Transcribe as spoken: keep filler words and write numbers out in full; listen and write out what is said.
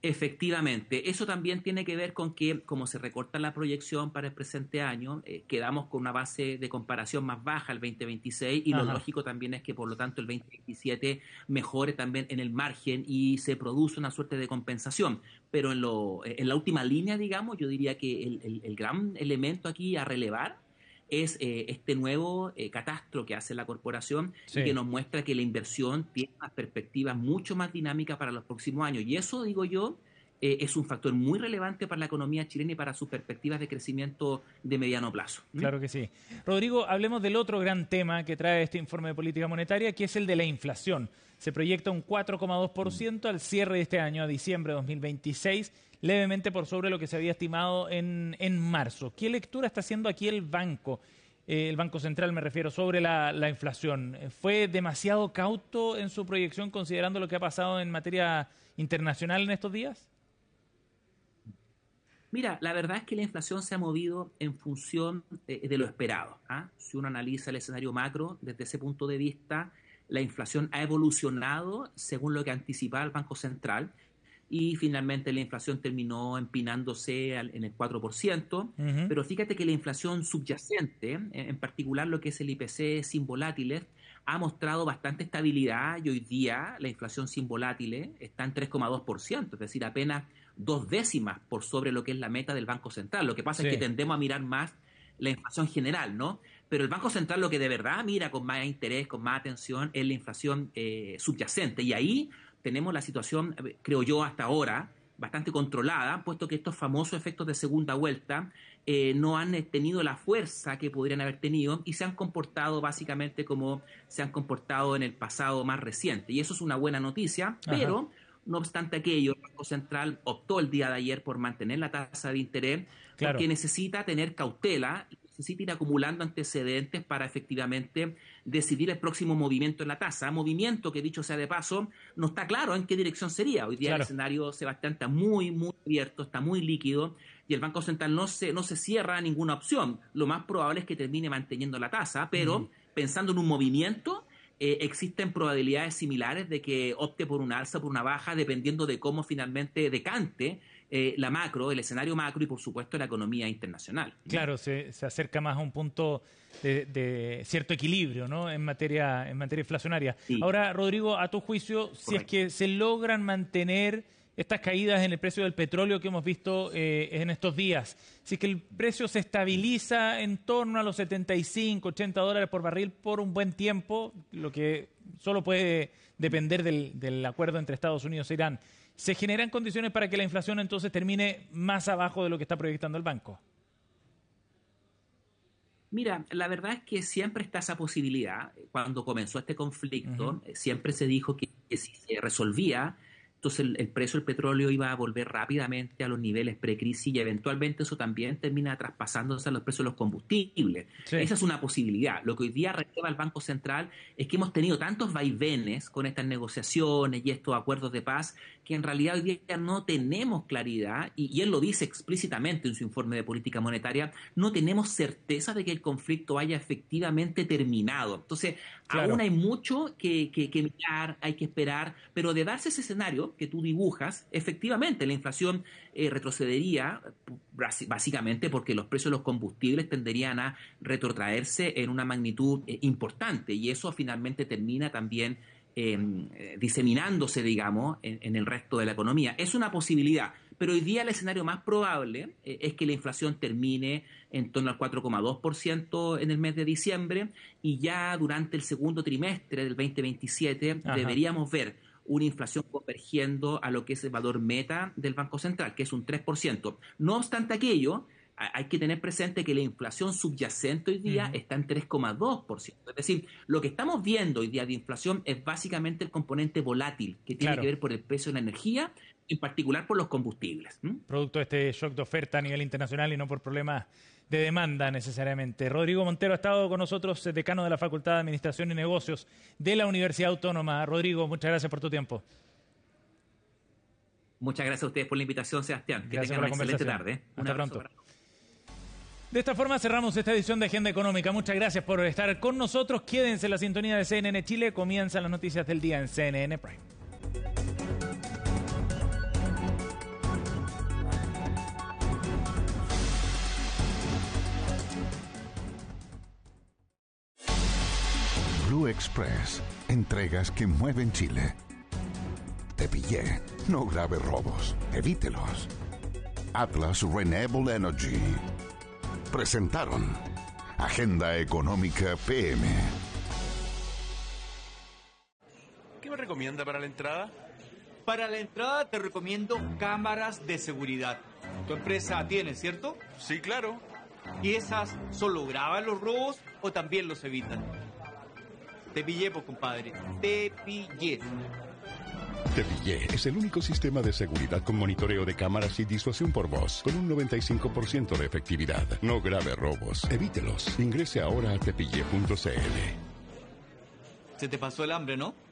Efectivamente, eso también tiene que ver con que, como se recorta la proyección para el presente año, eh, quedamos con una base de comparación más baja el veinte veintiséis y Ajá. Lo lógico también es que, por lo tanto, el veinte veintisiete mejore también en el margen y se produce una suerte de compensación. Pero en, lo, en la última línea, digamos, yo diría que el, el, el gran elemento aquí a relevar es eh, este nuevo eh, catastro que hace la corporación sí. y que nos muestra que la inversión tiene unas perspectivas mucho más dinámicas para los próximos años. Y eso, digo yo, eh, es un factor muy relevante para la economía chilena y para sus perspectivas de crecimiento de mediano plazo. ¿Mm? Claro que sí. Rodrigo, hablemos del otro gran tema que trae este informe de política monetaria, que es el de la inflación. Se proyecta un cuatro coma dos por ciento al cierre de este año, a diciembre de dos mil veintiséis, levemente por sobre lo que se había estimado en, en marzo. ¿Qué lectura está haciendo aquí el banco? Eh, el Banco Central, me refiero, sobre la, la inflación. ¿Fue demasiado cauto en su proyección considerando lo que ha pasado en materia internacional en estos días? Mira, la verdad es que la inflación se ha movido en función de, de lo esperado. ¿ah? Si uno analiza el escenario macro desde ese punto de vista, la inflación ha evolucionado según lo que anticipaba el Banco Central y finalmente la inflación terminó empinándose al, en el cuatro por ciento, uh-huh. pero fíjate que la inflación subyacente, en, en particular lo que es el I P C sin volátiles, ha mostrado bastante estabilidad y hoy día la inflación sin volátiles está en tres coma dos por ciento, es decir, apenas dos décimas por sobre lo que es la meta del Banco Central. Lo que pasa sí. es que tendemos a mirar más la inflación general, ¿no? Pero el Banco Central lo que de verdad mira con más interés, con más atención, es la inflación eh, subyacente. Y ahí tenemos la situación, creo yo, hasta ahora, bastante controlada, puesto que estos famosos efectos de segunda vuelta eh, no han tenido la fuerza que podrían haber tenido y se han comportado básicamente como se han comportado en el pasado más reciente. Y eso es una buena noticia, Ajá. pero no obstante aquello, el Banco Central optó el día de ayer por mantener la tasa de interés claro. porque necesita tener cautela, necesita ir acumulando antecedentes para efectivamente decidir el próximo movimiento en la tasa. Movimiento que, dicho sea de paso, no está claro en qué dirección sería. Hoy día claro. el escenario, Sebastián, está muy, muy abierto, está muy líquido y el Banco Central no se, no se cierra a ninguna opción. Lo más probable es que termine manteniendo la tasa, pero mm. pensando en un movimiento, Eh, existen probabilidades similares de que opte por una alza o por una baja, dependiendo de cómo finalmente decante eh, la macro, el escenario macro y, por supuesto, la economía internacional. Claro, se, se acerca más a un punto de, de cierto equilibrio, ¿no? En materia, en materia inflacionaria. Sí. Ahora, Rodrigo, a tu juicio, Correcto. Si es que se logran mantener estas caídas en el precio del petróleo que hemos visto eh, en estos días, si es que el precio se estabiliza en torno a los setenta y cinco, ochenta dólares por barril por un buen tiempo, lo que solo puede depender del, del acuerdo entre Estados Unidos e Irán, ¿se generan condiciones para que la inflación entonces termine más abajo de lo que está proyectando el banco? Mira, la verdad es que siempre está esa posibilidad. Cuando comenzó este conflicto, uh-huh. siempre se dijo que, que si se resolvía, entonces el, el precio del petróleo iba a volver rápidamente a los niveles precrisis y eventualmente eso también termina traspasándose a los precios de los combustibles. Sí. Esa es una posibilidad. Lo que hoy día releva el Banco Central es que hemos tenido tantos vaivenes con estas negociaciones y estos acuerdos de paz que en realidad hoy día no tenemos claridad, y, y él lo dice explícitamente en su informe de política monetaria, no tenemos certeza de que el conflicto haya efectivamente terminado. Entonces, claro. aún hay mucho que, que, que mirar, hay que esperar, pero de darse ese escenario que tú dibujas, efectivamente la inflación eh, retrocedería básicamente porque los precios de los combustibles tenderían a retrotraerse en una magnitud eh, importante y eso finalmente termina también eh, diseminándose, digamos, en, en el resto de la economía. Es una posibilidad, pero hoy día el escenario más probable eh, es que la inflación termine en torno al cuatro coma dos por ciento en el mes de diciembre y ya durante el segundo trimestre del veinte veintisiete Ajá. deberíamos ver una inflación convergiendo a lo que es el valor meta del Banco Central, que es un tres por ciento. No obstante aquello, hay que tener presente que la inflación subyacente hoy día uh-huh. está en tres coma dos por ciento. Es decir, lo que estamos viendo hoy día de inflación es básicamente el componente volátil, que tiene claro. que ver por el precio de la energía, en particular por los combustibles. ¿Mm? Producto de este shock de oferta a nivel internacional y no por problemas de demanda necesariamente. Rodrigo Montero ha estado con nosotros, decano de la Facultad de Administración y Negocios de la Universidad Autónoma. Rodrigo, muchas gracias por tu tiempo. Muchas gracias a ustedes por la invitación, Sebastián. Que gracias tengan por una la excelente tarde. Hasta pronto. Para... De esta forma cerramos esta edición de Agenda Económica. Muchas gracias por estar con nosotros. Quédense en la sintonía de C N N Chile. Comienzan las noticias del día en C N N Prime. Blue Express. Entregas que mueven Chile. Te pillé. No grave robos. Evítelos. Atlas Renewable Energy. Presentaron Agenda Económica P M. ¿Qué me recomienda para la entrada? Para la entrada te recomiendo cámaras de seguridad. Tu empresa tiene, ¿cierto? Sí, claro. ¿Y esas solo graban los robos o también los evitan? Te pillé, pues, compadre. Te pillé. Te pillé es el único sistema de seguridad con monitoreo de cámaras y disuasión por voz, con un noventa y cinco por ciento de efectividad. No grave robos. Evítelos. Ingrese ahora a tepille punto c l. Se te pasó el hambre, ¿no?